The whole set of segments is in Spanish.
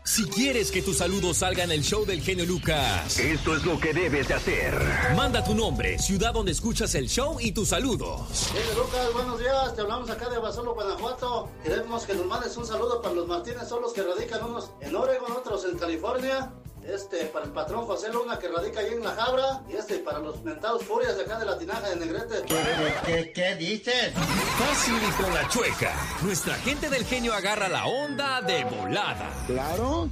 Si quieres que tu saludo salga en el show del genio Lucas, esto es lo que debes de hacer. Manda tu nombre, ciudad donde escuchas el show y tu saludo. Genio Lucas, buenos días. Te hablamos acá de Abasolo, Guanajuato. Queremos que nos mandes un saludo para los Martínez Solos que radican unos en Oregon, otros en California. Para el patrón José Luna que radica allí en La Jabra. Y para los mentados furias de acá de la Tinaja de Negrete. ¿Qué dices? Fácil y con la chueca. Nuestra gente del genio agarra la onda de volada. Claro.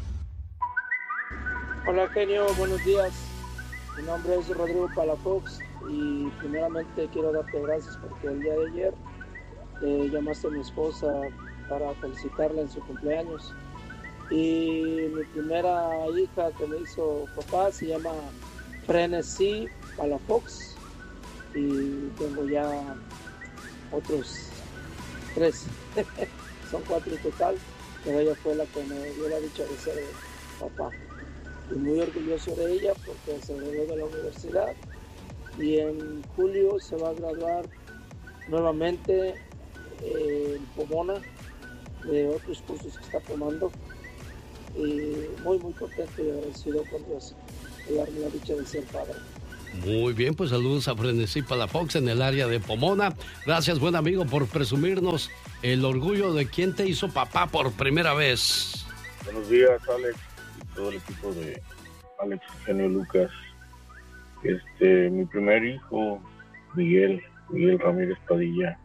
Hola genio, buenos días. Mi nombre es Rodrigo Palafox y primeramente quiero darte gracias porque el día de ayer llamaste a mi esposa para felicitarla en su cumpleaños. Y mi primera hija que me hizo papá se llama Frenesí Palafox y tengo ya otros 3, son 4 en total, pero ella fue la que me dio la dicha de ser papá. Y muy orgulloso de ella porque se graduó de la universidad y en julio se va a graduar nuevamente en Pomona de otros cursos que está tomando. Y muy contento y agradecido con Dios de darme la dicha de ser padre. Muy bien, pues saludos a Frenesí Palafox en el área de Pomona. Gracias, buen amigo, por presumirnos el orgullo de quien te hizo papá por primera vez. Buenos días, Alex, y todo el equipo de Alex Genio Lucas. Mi primer hijo, Miguel Ramírez Padilla,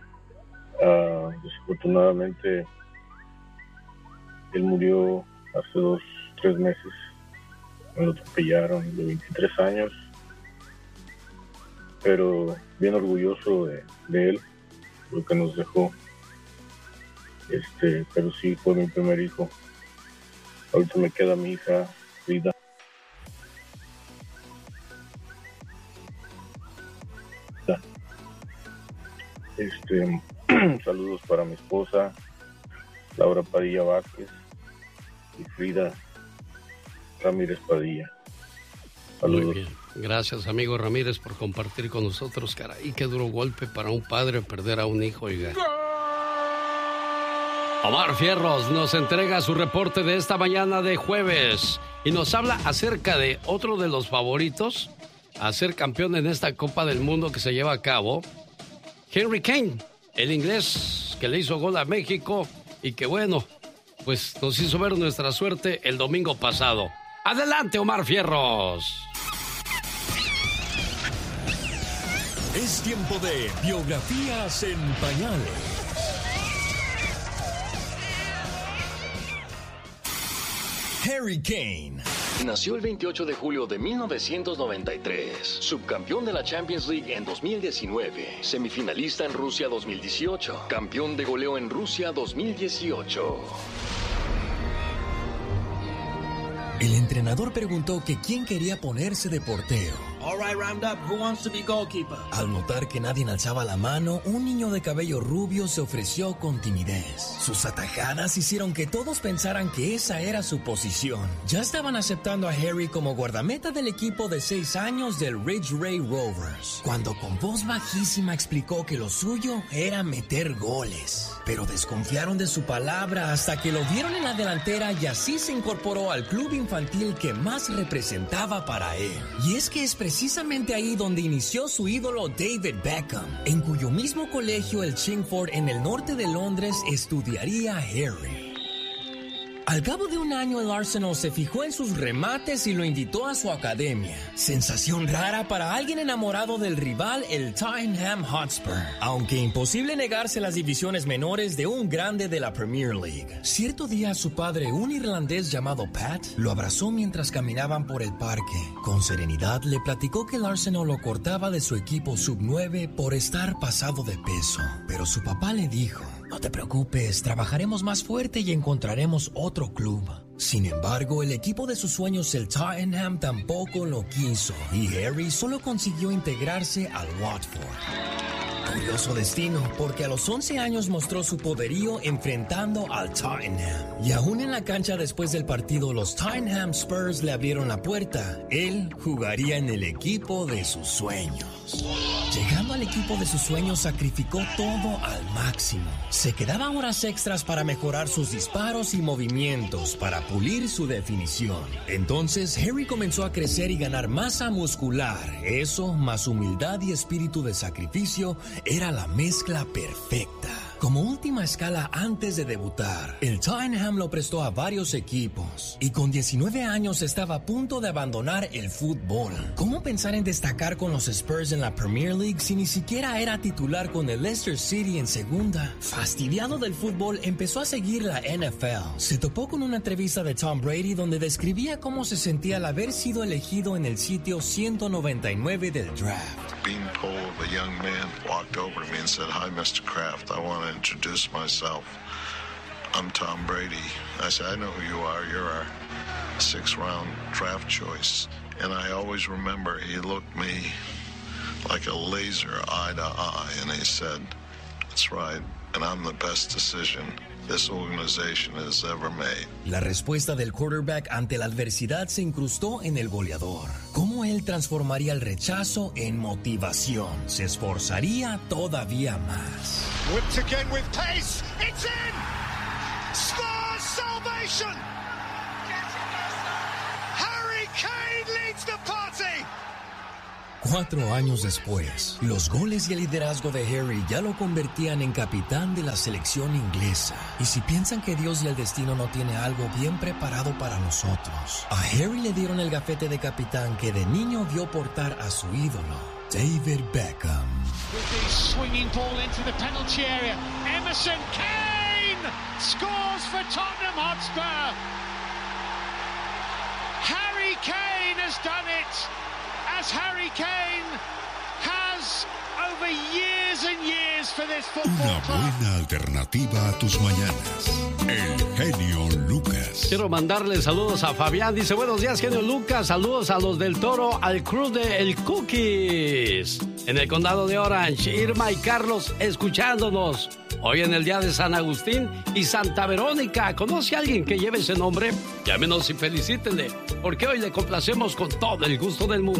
desafortunadamente él murió hace 2-3 meses. Me lo atropellaron de 23 años, pero bien orgulloso de él, lo que nos dejó. Pero sí, fue mi primer hijo. Ahorita me queda mi hija, Frida. Saludos para mi esposa, Laura Padilla Vázquez, y Frida Ramírez Padilla. Saludos. Muy bien. Gracias, amigo Ramírez, por compartir con nosotros. Caray, qué duro golpe para un padre perder a un hijo, oiga. Omar Fierros nos entrega su reporte de esta mañana de jueves y nos habla acerca de otro de los favoritos a ser campeón en esta Copa del Mundo que se lleva a cabo, Harry Kane, el inglés que le hizo gol a México y que bueno, pues nos hizo ver nuestra suerte el domingo pasado. Adelante, Omar Fierros. Es tiempo de biografías en pañales. Harry Kane nació el 28 de julio de 1993, subcampeón de la Champions League en 2019, semifinalista en Rusia 2018, campeón de goleo en Rusia 2018. El entrenador preguntó que quién quería ponerse de portero. All right, round up. Who wants to be goalkeeper? Al notar que nadie alzaba la mano, un niño de cabello rubio se ofreció con timidez. Sus atajadas hicieron que todos pensaran que esa era su posición. Ya estaban aceptando a Harry como guardameta del equipo de 6 años del Ridge Ray Rovers, cuando con voz bajísima explicó que lo suyo era meter goles. Pero desconfiaron de su palabra hasta que lo vieron en la delantera y así se incorporó al club infantil que más representaba para él. Y es que es precisamente ahí donde inició su ídolo David Beckham, en cuyo mismo colegio, el Chingford, en el norte de Londres, estudiaría Harry. Al cabo de un año, el Arsenal se fijó en sus remates y lo invitó a su academia. Sensación rara para alguien enamorado del rival, el Tottenham Hotspur, aunque imposible negarse las divisiones menores de un grande de la Premier League. Cierto día, su padre, un irlandés llamado Pat, lo abrazó mientras caminaban por el parque. Con serenidad le platicó que el Arsenal lo cortaba de su equipo sub-9 por estar pasado de peso. Pero su papá le dijo: no te preocupes, trabajaremos más fuerte y encontraremos otro club. Sin embargo, el equipo de sus sueños, el Tottenham, tampoco lo quiso y Harry solo consiguió integrarse al Watford. Curioso destino, porque a los 11 años mostró su poderío enfrentando al Tottenham. Y aún en la cancha después del partido, los Tottenham Spurs le abrieron la puerta. Él jugaría en el equipo de sus sueños. Llegando al equipo de sus sueños, sacrificó todo al máximo. Se quedaba horas extras para mejorar sus disparos y movimientos, para pulir su definición. Entonces, Harry comenzó a crecer y ganar masa muscular. Eso, más humildad y espíritu de sacrificio, era la mezcla perfecta. Como última escala antes de debutar, el Tottenham lo prestó a varios equipos y con 19 años estaba a punto de abandonar el fútbol. ¿Cómo pensar en destacar con los Spurs en la Premier League si ni siquiera era titular con el Leicester City en segunda? Fastidiado del fútbol, empezó a seguir la NFL. Se topó con una entrevista de Tom Brady donde describía cómo se sentía al haber sido elegido en el sitio 199 del draft. Beanpole, a young man, walked over to me and said, "Hi, Mr. Kraft. I want to introduce myself. I'm Tom Brady." I said, "I know who you are. You're our 6th-round draft choice." And I always remember he looked me like a laser eye to eye, and he said, "That's right, and I'm the best decision this organization has ever made." La respuesta del quarterback ante la adversidad se incrustó en el goleador. Cómo él transformaría el rechazo en motivación. Se esforzaría todavía más. Whipped again with pace. It's in! Spurs salvation! Harry Kane leads the party! 4 años después, los goles y el liderazgo de Harry ya lo convertían en capitán de la selección inglesa. Y si piensan que Dios y el destino no tiene algo bien preparado para nosotros, a Harry le dieron el gafete de capitán que de niño vio portar a su ídolo, David Beckham. With the swinging ball into the penalty area, Emerson Kane scores for Tottenham Hotspur. Harry Kane has done it. As Harry Kane has over years and years for this football club. Una buena alternativa a tus mañanas. El genio Lucas. Quiero mandarle saludos a Fabián. Dice, buenos días, genio Lucas. Saludos a los del Toro, al crew de El Cookies. En el condado de Orange, Irma y Carlos escuchándonos. Hoy en el día de San Agustín y Santa Verónica. ¿Conoce a alguien que lleve ese nombre? Llámenos y felicítenle, porque hoy le complacemos con todo el gusto del mundo.